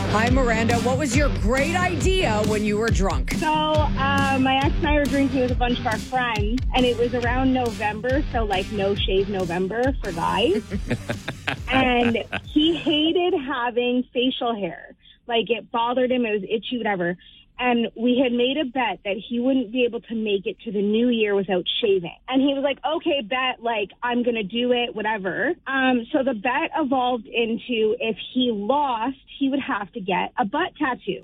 Hi, Miranda. What was your great idea when you were drunk? So, my ex and I were drinking with a bunch of our friends, and it was around November, so like No Shave November for guys. And he hated having facial hair. Like, it bothered him, it was itchy, whatever. And we had made a bet that he wouldn't be able to make it to the new year without shaving. And he was like, okay, bet, like, I'm going to do it, whatever. So the bet evolved into if he lost, he would have to get a butt tattoo.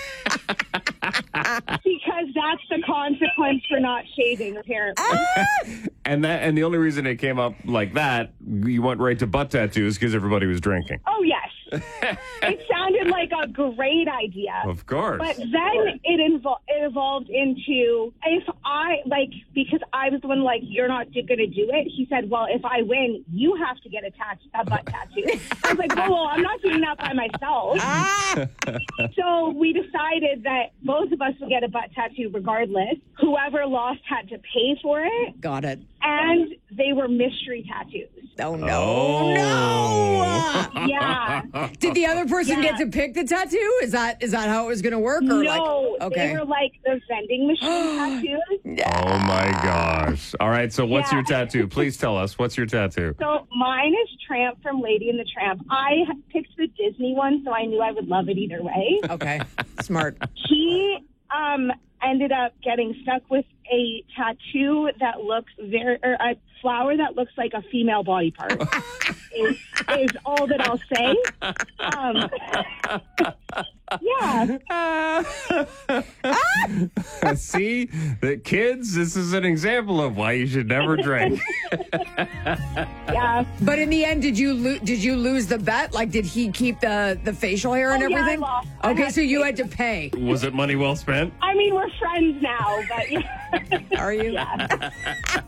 Because that's the consequence for not shaving, apparently. And the only reason it came up like that, you went right to butt tattoos because everybody was drinking. Oh, yes. It sounded like a great idea. Of course. But then it evolved into, if I, like, because I was the one, like, you're not going to do it. He said, well, if I win, you have to get a butt tattoo. I was like, well, I'm not doing that by myself. So we decided that both of us would get a butt tattoo regardless. Whoever lost had to pay for it. Got it. And they were mystery tattoos. Oh, no. Oh. No. Yeah. Did the other person get to pick the tattoo? Is that how it was going to work? Or No, they were like the vending machine tattoos. Oh, my gosh. All right, so what's your tattoo? Please tell us. What's your tattoo? So mine is Tramp from Lady and the Tramp. I picked the Disney one, so I knew I would love it either way. Okay, smart. He ended up getting stuck with a tattoo that looks a flower that looks like a female body part. is all that I'll say. Yeah. See, the kids, this is an example of why you should never drink. Yeah. But in the end, did you lose the bet? Like, did he keep the facial hair and everything? Yeah, I lost. Okay, so you had to pay. Was it money well spent? I mean, we're friends now, but yeah. Are you? Yeah.